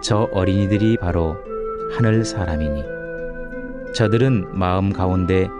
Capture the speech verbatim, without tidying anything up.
저 어린이들이 바로 하늘 사람이니 저들은 마음 가운데